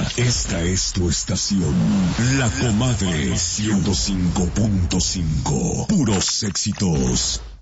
Esta es tu estación. La Comadre 105.5. Puros éxitos.